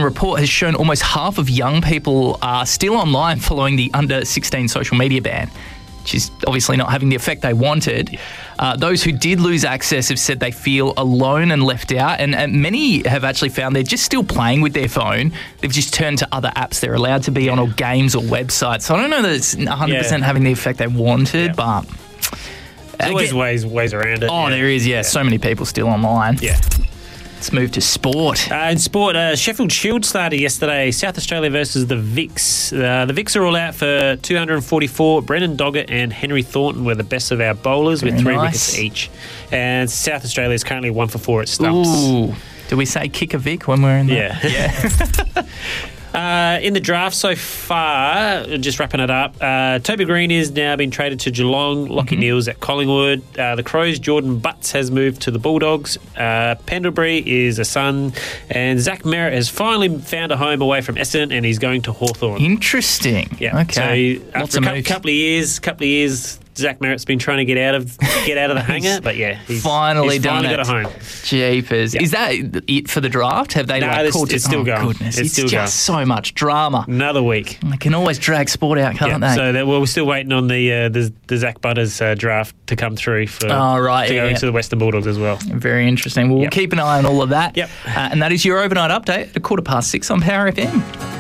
report has shown almost half of young people are still online following the under-16 social media ban, which is obviously not having the effect they wanted. Those who did lose access have said they feel alone and left out, and many have actually found they're just still playing with their phone. They've just turned to other apps they're allowed to be on, or games or websites. So I don't know that it's 100% having the effect they wanted, but... There's always ways around it. Oh, there is, so many people still online. Yeah. Let's move to sport. In sport, Sheffield Shield started yesterday. South Australia versus the Vics. The Vics are all out for 244. Brendan Doggett and Henry Thornton were the best of our bowlers with 3 wickets each. And South Australia is currently 1 for 4 at stumps. Ooh. Do we say kick a Vic when we're in there? Yeah. In the draft so far, just wrapping it up, Toby Green is now been traded to Geelong, Lockie Neal's at Collingwood. The Crows, Jordan Butts has moved to the Bulldogs. Pendlebury is a Sun. And Zach Merritt has finally found a home away from Essendon, and he's going to Hawthorn. Interesting. Yeah. Okay. So after a couple of years, Zach Merritt's been trying to get out of the hangar, but he's finally got it. a home. Jeepers. Is that it for the draft? Have they called it? It's still going. Goodness, it's still going. So much drama. Another week. They can always drag sport out, can't they? So we're still waiting on the Zach Butters draft to come through to go into the Western Bulldogs as well. Very interesting. We'll keep an eye on all of that. Yep. And that is your overnight update at 6:15 on Power FM.